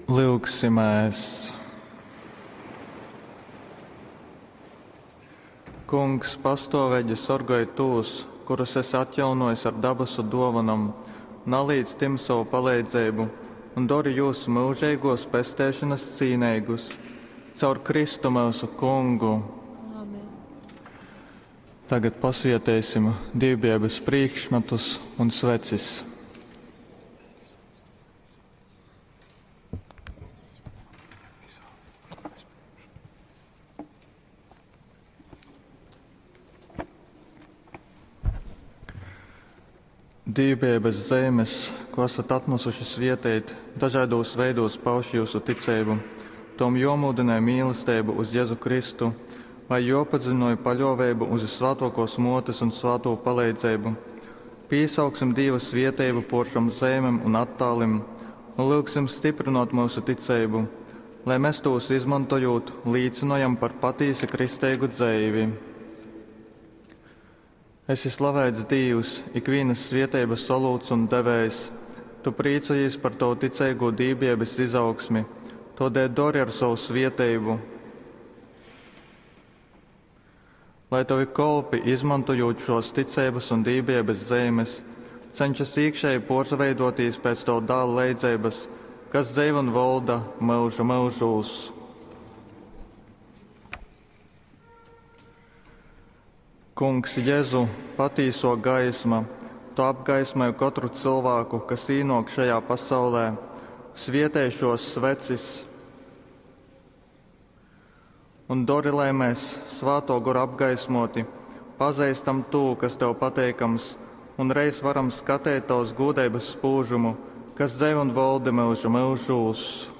Lūgsimēs. Kungs, pastoveģi sorgoja tūs, kurus es atjaunojis ar dabasu dovanam, nalīdz tim savu palīdzību un dori jūsu mūžīgos pestēšanas cīneigus, caur Kristu mūsu Kungu. Amen. Tagad pasvietēsim dievbijības priekšmetus un svecis. Dievbijības zemes, ko esat atnesuši svietēt, dažādos veidos pauž jūsu ticību, tom jomūdināja mīlestību uz Jēzu Kristu, vai jopadziļināja paļāvību uz svētākos motes un svēto palīdzību. Piesauksim Dieva svētību pār šīm zemēm un attālim, un lūgsim stiprināt mūsu ticību, lai mēs tos izmantojot, līdzinājam par patiesi kristīgu dzīvi. Esi slavēts Dievs, ikvienas svētības solūts un devējs. Tu priecājies par to ticīgo dievbijības izaugsmi, tādēļ dori ar savu svētību. Lai tavi kolpi, izmantojot šos ticības un dievbijības zemes, cenšas iekšēji porveidoties pēc to dēla leidzības, kas dzīvo un valda mūža mūžos. Kungs, Jēzu, patīso gaisma, tu apgaismoji katru cilvēku, kas ienāk šajā pasaulē, svietē šos svecis un dori, lai mēs svāto garu apgaismoti, pazīstam to, kas tev pateikams, un reiz varam skatīt tavas godības spūžumu, kas dzīvo un valda mūža mūžos.